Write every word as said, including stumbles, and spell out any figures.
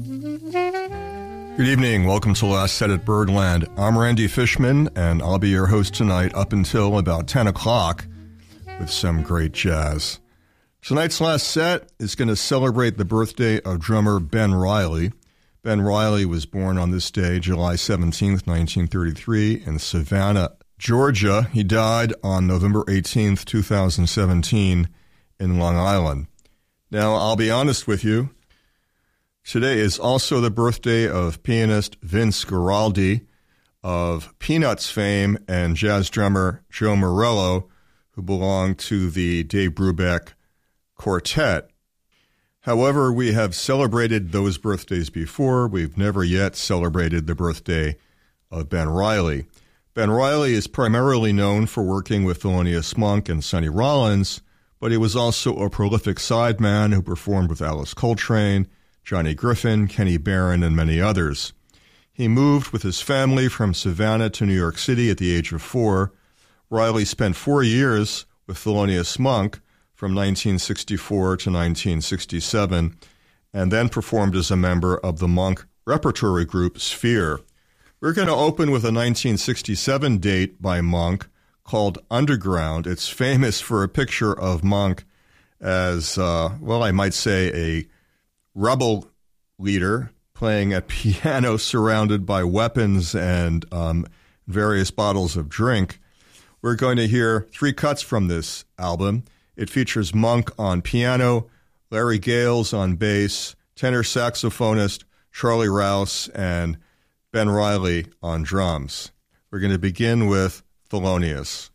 Good evening. Welcome to Last Set at Birdland. I'm Randy Fishman, and I'll be your host tonight up until about ten o'clock with some great jazz. Tonight's last set is going to celebrate the birthday of drummer Ben Riley. Ben Riley was born on this day, July seventeenth, nineteen thirty-three, in Savannah, Georgia. He died on November eighteenth, twenty seventeen, in Long Island. Now, I'll be honest with you. Today is also the birthday of pianist Vince Guaraldi, of Peanuts fame, and jazz drummer Joe Morello, who belonged to the Dave Brubeck Quartet. However, we have celebrated those birthdays before. We've never yet celebrated the birthday of Ben Riley. Ben Riley is primarily known for working with Thelonious Monk and Sonny Rollins, but he was also a prolific sideman who performed with Alice Coltrane, Johnny Griffin, Kenny Barron, and many others. He moved with his family from Savannah to New York City at the age of four. Riley spent four years with Thelonious Monk from nineteen sixty-four to nineteen sixty-seven, and then performed as a member of the Monk repertory group Sphere. We're going to open with a nineteen sixty-seven date by Monk called Underground. It's famous for a picture of Monk as, uh, well, I might say a rebel leader playing a piano surrounded by weapons and um, various bottles of drink. We're going to hear three cuts from this album. It features Monk on piano, Larry Gales on bass, tenor saxophonist Charlie Rouse, and Ben Riley on drums. We're going to begin with Thelonious.